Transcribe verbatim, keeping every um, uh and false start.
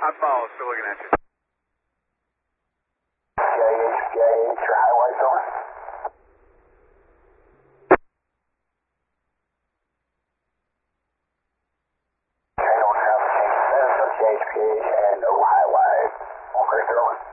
five balls, still looking at you. J H, J H, your highlight's on. I don't have a change. There's no J H, P H, and no highlight. Walker, you're on.